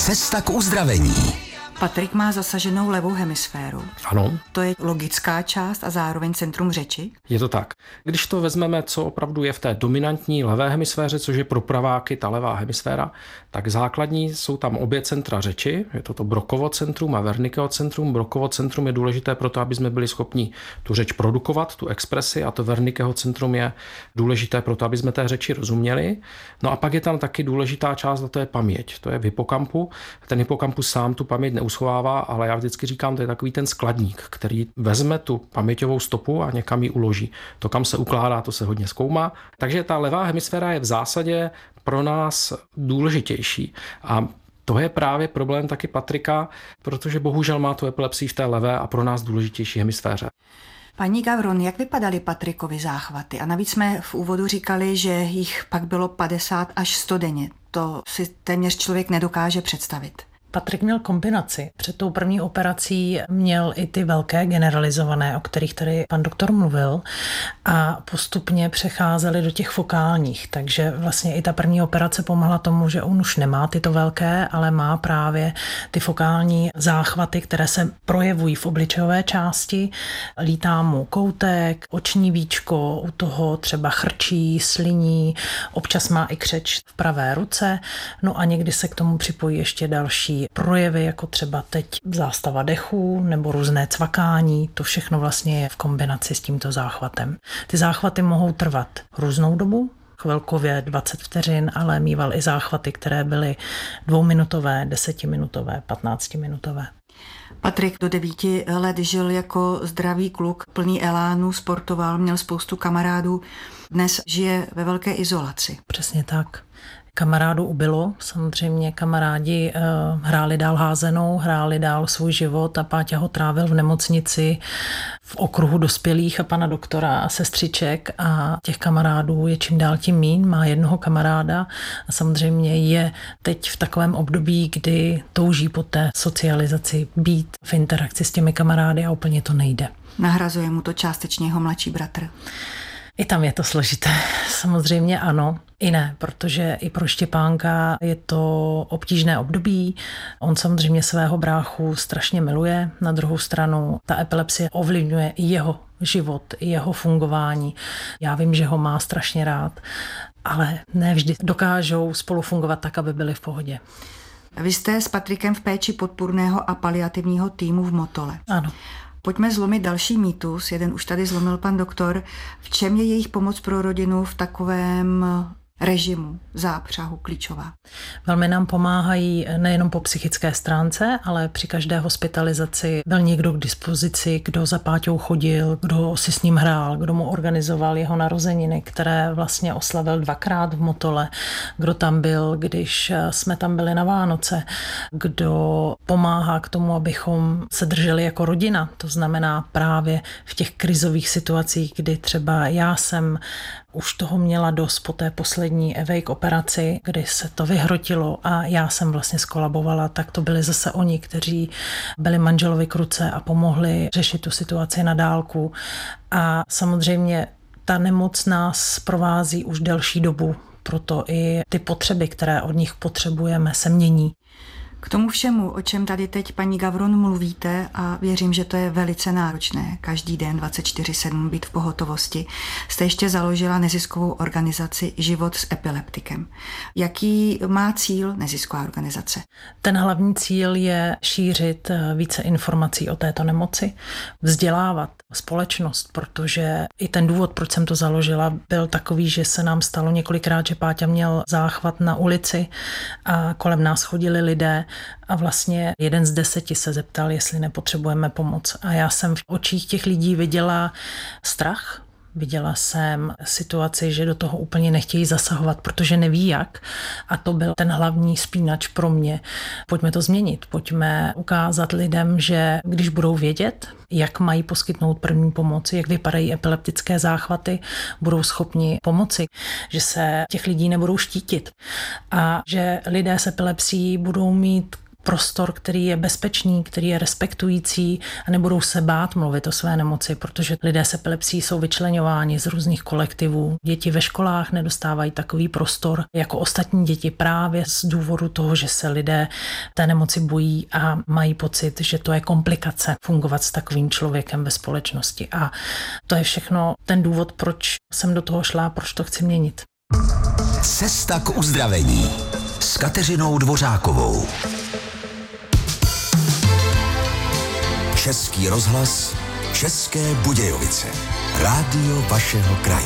Cesta k uzdravení. Patrik má zasaženou levou hemisféru. Ano. To je logická část a zároveň centrum řeči? Je to tak. Když to vezmeme, co opravdu je v té dominantní levé hemisféře, což je pro praváky ta levá hemisféra, tak základní jsou tam obě centra řeči. Je to Brocovo centrum a Wernickeho centrum. Brocovo centrum je důležité pro to, aby jsme byli schopni tu řeč produkovat, tu expresi, a to Wernickeho centrum je důležité pro to, aby jsme té řeči rozuměli. No a pak je tam taky důležitá část, a to je paměť. To je v hypokampu. Ten hypokampus sám tu paměť neuschovává, ale já vždycky říkám, to je takový ten skladník, který vezme tu paměťovou stopu a někam ji uloží. To, kam se ukládá, to se hodně zkoumá. Takže ta levá hemisféra je v zásadě pro nás důležitější. A to je právě problém taky Patrika, protože bohužel má tu epilepsii v té levé a pro nás důležitější hemisféře. Paní Gavron, jak vypadaly Patrikovy záchvaty? A navíc jsme v úvodu říkali, že jich pak bylo 50 až 100 denně. To si téměř člověk nedokáže představit. Patrik měl kombinaci. Před tou první operací měl i ty velké generalizované, o kterých tady pan doktor mluvil, a postupně přecházeli do těch fokálních. Takže vlastně i ta první operace pomohla tomu, že on už nemá tyto velké, ale má právě ty fokální záchvaty, které se projevují v obličejové části. Lítá mu koutek, oční víčko, u toho třeba chrčí, sliní, občas má i křeč v pravé ruce, no a někdy se k tomu připojí ještě další projevy, jako třeba teď zástava dechu nebo různé cvakání. To všechno vlastně je v kombinaci s tímto záchvatem. Ty záchvaty mohou trvat různou dobu, chvilkově 20 vteřin, ale mýval i záchvaty, které byly 2minutové, 10minutové, 15minutové. Patrik do 9 let žil jako zdravý kluk, plný elánu, sportoval, měl spoustu kamarádů. Dnes žije ve velké izolaci. Přesně tak. Kamarádů ubylo, samozřejmě kamarádi hráli dál házenou, hráli dál svůj život a Páťa ho trávil v nemocnici v okruhu dospělých a pana doktora a sestřiček a těch kamarádů je čím dál tím míň, má jednoho kamaráda a samozřejmě je teď v takovém období, kdy touží po té socializaci být v interakci s těmi kamarády a úplně to nejde. Nahrazuje mu to částečně jeho mladší bratr. I tam je to složité. Samozřejmě ano, i ne, protože i pro Štěpánka je to obtížné období. On samozřejmě svého bráchu strašně miluje. Na druhou stranu ta epilepsie ovlivňuje i jeho život, i jeho fungování. Já vím, že ho má strašně rád, ale ne vždy dokážou spolu fungovat tak, aby byli v pohodě. Vy jste s Patrikem v péči podpůrného a paliativního týmu v Motole. Ano. Pojďme zlomit další mýtus, jeden už tady zlomil pan doktor. V čem je jejich pomoc pro rodinu v takovém režimu zápřahu klíčová? Velmi nám pomáhají nejenom po psychické stránce, ale při každé hospitalizaci byl někdo k dispozici, kdo za Páťou chodil, kdo si s ním hrál, kdo mu organizoval jeho narozeniny, které vlastně oslavil 2krát v Motole, kdo tam byl, když jsme tam byli na Vánoce, kdo pomáhá k tomu, abychom se drželi jako rodina. To znamená právě v těch krizových situacích, kdy třeba já jsem už toho měla dost po té poslední Awake operaci, kdy se to vyhrotilo a já jsem vlastně skolabovala, tak to byli zase oni, kteří byli manželovi k ruce a pomohli řešit tu situaci na dálku. A samozřejmě ta nemoc nás provází už delší dobu, proto i ty potřeby, které od nich potřebujeme, se mění. K tomu všemu, o čem tady teď paní Gavron mluvíte, a věřím, že to je velice náročné, každý den 24/7 být v pohotovosti, jste ještě založila neziskovou organizaci Život s epileptikem. Jaký má cíl nezisková organizace? Ten hlavní cíl je šířit více informací o této nemoci, vzdělávat společnost, protože i ten důvod, proč jsem to založila, byl takový, že se nám stalo několikrát, že Páťa měl záchvat na ulici a kolem nás chodili lidé a vlastně 1 z 10 se zeptal, jestli nepotřebujeme pomoc. A já jsem v očích těch lidí viděla strach, viděla jsem situaci, že do toho úplně nechtějí zasahovat, protože neví jak. A to byl ten hlavní spínač pro mě. Pojďme to změnit, pojďme ukázat lidem, že když budou vědět, jak mají poskytnout první pomoc, jak vypadají epileptické záchvaty, budou schopni pomoci, že se těch lidí nebudou štítit a že lidé s epilepsií budou mít prostor, který je bezpečný, který je respektující a nebudou se bát mluvit o své nemoci, protože lidé s epilepsií jsou vyčleňováni z různých kolektivů. Děti ve školách nedostávají takový prostor jako ostatní děti právě z důvodu toho, že se lidé té nemoci bojí a mají pocit, že to je komplikace fungovat s takovým člověkem ve společnosti. A to je všechno ten důvod, proč jsem do toho šla, proč to chci měnit. Cesta k uzdravení s Kateřinou Dvořákovou. Český rozhlas, České Budějovice. Rádio vašeho kraje.